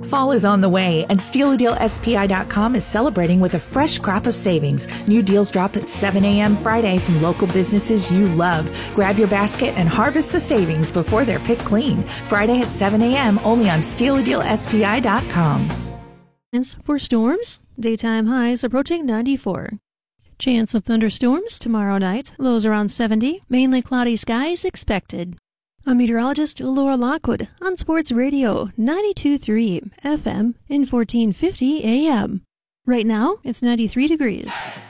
Fall is on the way, and SteelADealSPI.com is celebrating with a fresh crop of savings. New deals drop at 7 a.m. Friday from local businesses you love. Grab your basket and harvest the savings before they're picked clean. Friday at 7 a.m. only on SteelADealSPI.com. For storms, daytime highs approaching 94. Chance of thunderstorms tomorrow night, lows around 70, mainly cloudy skies expected. I'm meteorologist Laura Lockwood on Sports Radio 92.3 FM and 1450 AM. Right now, it's 93 degrees.